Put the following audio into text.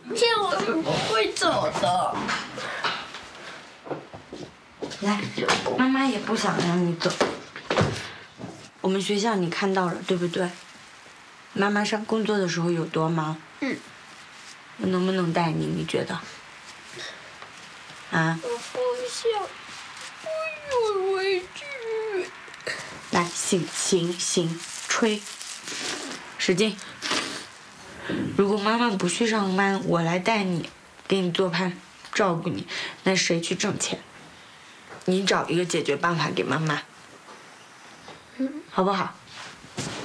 今天我是不会走的。 来，妈妈也不想让你走。我们学校你看到了，对不对？妈妈上工作的时候有多忙？我能不能带你？你觉得？啊？ 我不想，我有委屈。 来，行，吹，使劲。如果妈妈不去上班，我来带你，给你做饭，照顾你，那谁去挣钱？你找一个解决办法给妈妈，好不好？